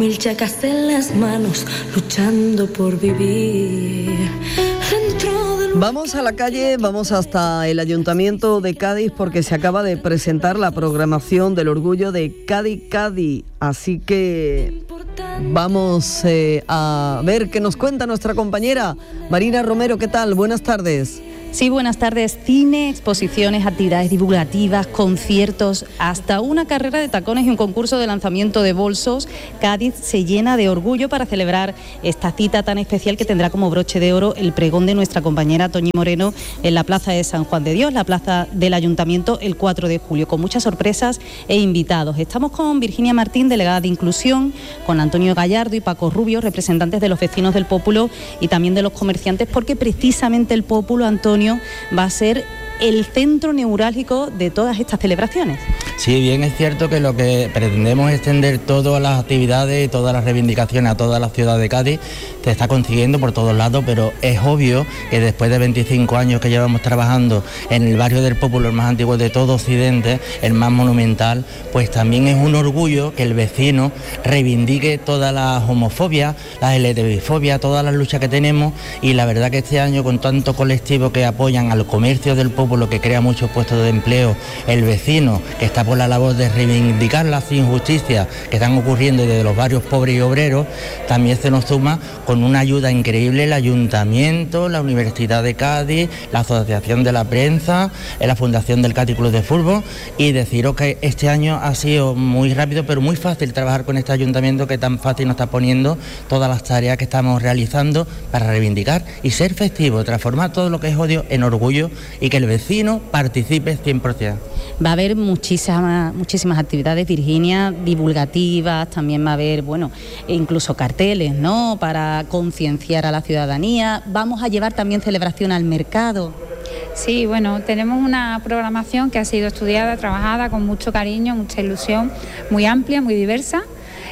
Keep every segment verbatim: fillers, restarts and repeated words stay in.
mil chacas en las manos, luchando por vivir. Vamos a la calle, vamos hasta el Ayuntamiento de Cádiz porque se acaba de presentar la programación del Orgullo de Cádiz Cádiz. Así que vamos eh, a ver qué nos cuenta nuestra compañera Marina Romero. ¿Qué tal? Buenas tardes. Sí, buenas tardes. Cine, exposiciones, actividades divulgativas, conciertos, hasta una carrera de tacones y un concurso de lanzamiento de bolsos. Cádiz se llena de orgullo para celebrar esta cita tan especial que tendrá como broche de oro el pregón de nuestra compañera Toñi Moreno en la Plaza de San Juan de Dios, la plaza del Ayuntamiento, el cuatro de julio, con muchas sorpresas e invitados. Estamos con Virginia Martín, delegada de Inclusión, con Antonio Gallardo y Paco Rubio, representantes de los vecinos del Pópulo y también de los comerciantes, porque precisamente el Pópulo, Antonio, va a ser el centro neurálgico de todas estas celebraciones. Sí, bien es cierto que lo que pretendemos es extender todas las actividades y todas las reivindicaciones a toda la ciudad de Cádiz. Se está consiguiendo por todos lados, pero es obvio que después de veinticinco años que llevamos trabajando en el barrio del Pópulo, el más antiguo de todo Occidente, el más monumental, pues también es un orgullo que el vecino reivindique toda la homofobia, la L G T B fobia, todas las luchas que tenemos, y la verdad que este año, con tanto colectivo que apoyan al comercio del Pópulo, lo que crea muchos puestos de empleo, el vecino que está por la labor de reivindicar las injusticias que están ocurriendo desde los barrios pobres y obreros, también se nos suma con una ayuda increíble el Ayuntamiento, la Universidad de Cádiz, la Asociación de la Prensa, la Fundación del Cádiz Club de Fútbol, y deciros que este año ha sido muy rápido pero muy fácil trabajar con este Ayuntamiento, que tan fácil nos está poniendo todas las tareas que estamos realizando para reivindicar y ser festivo, transformar todo lo que es odio en orgullo y que el vecino participe cien por ciento. Va a haber muchísimas, muchísimas actividades, Virginia, divulgativas, también va a haber, bueno, incluso carteles, ¿no?, para concienciar a la ciudadanía. Vamos a llevar también celebración al mercado. Sí, bueno, tenemos una programación que ha sido estudiada, trabajada con mucho cariño, mucha ilusión, muy amplia, muy diversa,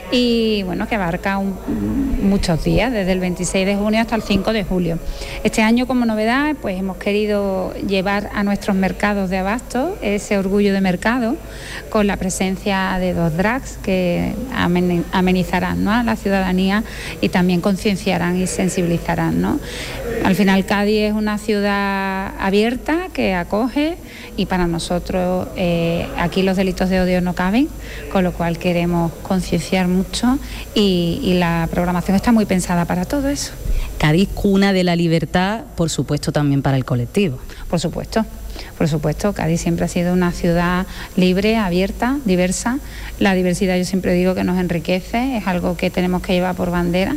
y bueno, que abarca un, muchos días, desde el veintiséis de junio hasta el cinco de julio. Este año, como novedad, pues hemos querido llevar a nuestros mercados de abasto ese orgullo de mercado, con la presencia de dos drags que amenizarán, ¿no?, a la ciudadanía y también concienciarán y sensibilizarán, ¿no? Al final, Cádiz es una ciudad abierta que acoge, y para nosotros eh, aquí los delitos de odio no caben, con lo cual queremos concienciar mucho, y, y la programación está muy pensada para todo eso. Cádiz, cuna de la libertad, por supuesto también para el colectivo. Por supuesto, por supuesto, Cádiz siempre ha sido una ciudad libre, abierta, diversa. La diversidad, yo siempre digo, que nos enriquece, es algo que tenemos que llevar por bandera,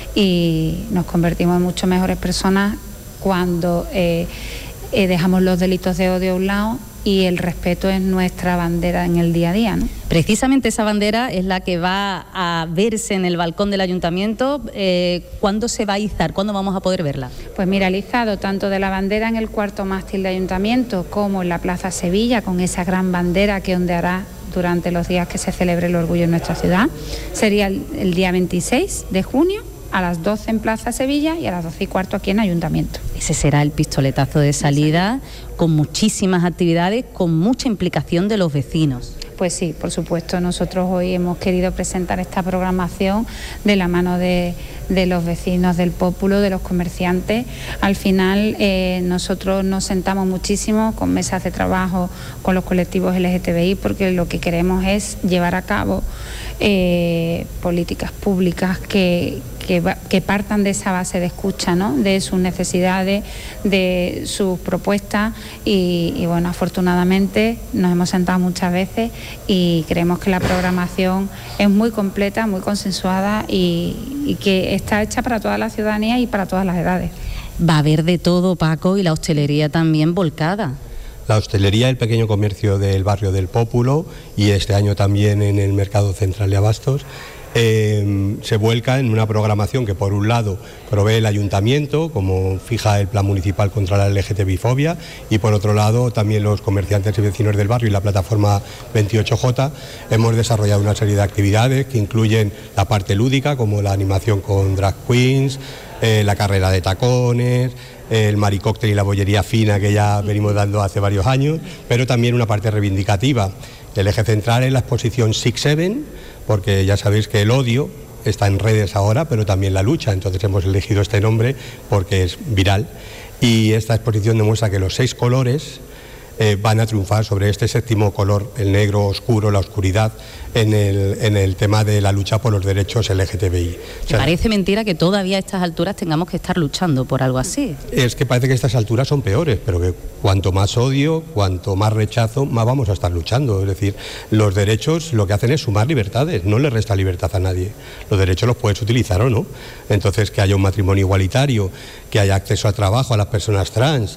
y nos convertimos en mucho mejores personas cuando eh, eh, dejamos los delitos de odio a un lado y el respeto es nuestra bandera en el día a día, ¿no? Precisamente esa bandera es la que va a verse en el balcón del Ayuntamiento. Eh, ¿Cuándo se va a izar? ¿Cuándo vamos a poder verla? Pues mira, el izado tanto de la bandera en el cuarto mástil de Ayuntamiento como en la Plaza Sevilla, con esa gran bandera que ondeará durante los días que se celebre el orgullo en nuestra ciudad, sería el, el día veintiséis de junio, a las doce en Plaza Sevilla y a las doce y cuarto aquí en Ayuntamiento. Ese será el pistoletazo de salida, con muchísimas actividades, con mucha implicación de los vecinos. Pues sí, por supuesto, nosotros hoy hemos querido presentar esta programación de la mano de, de los vecinos del Pópulo, de los comerciantes. Al final eh, nosotros nos sentamos muchísimo con mesas de trabajo con los colectivos L G T B I, porque lo que queremos es llevar a cabo eh, políticas públicas que, que, que partan de esa base de escucha, ¿no?, de sus necesidades, de sus propuestas, y, y bueno, afortunadamente nos hemos sentado muchas veces y creemos que la programación es muy completa, muy consensuada, y, y que está hecha para toda la ciudadanía y para todas las edades. Va a haber de todo, Paco, y la hostelería también volcada. La hostelería, el pequeño comercio del barrio del Pópulo, y este año también en el Mercado Central de Abastos, Eh, se vuelca en una programación que, por un lado, provee el Ayuntamiento, como fija el Plan Municipal contra la L G T B I fobia, y por otro lado también los comerciantes y vecinos del barrio y la plataforma veintiocho J hemos desarrollado una serie de actividades que incluyen la parte lúdica, como la animación con drag queens, eh, la carrera de tacones, el maricóctel y la bollería fina que ya venimos dando hace varios años, pero también una parte reivindicativa. El eje central es la exposición Six Seven, porque ya sabéis que el odio está en redes ahora, pero también la lucha, entonces hemos elegido este nombre porque es viral, y esta exposición demuestra que los seis colores eh, van a triunfar sobre este séptimo color, el negro oscuro, la oscuridad, en el, en el tema de la lucha por los derechos L G T B I. O sea, parece mentira que todavía a estas alturas tengamos que estar luchando por algo así. Es que parece que estas alturas son peores, pero que cuanto más odio, cuanto más rechazo, más vamos a estar luchando. Es decir, los derechos lo que hacen es sumar libertades, no le resta libertad a nadie. Los derechos los puedes utilizar o no. Entonces, que haya un matrimonio igualitario, que haya acceso al trabajo a las personas trans,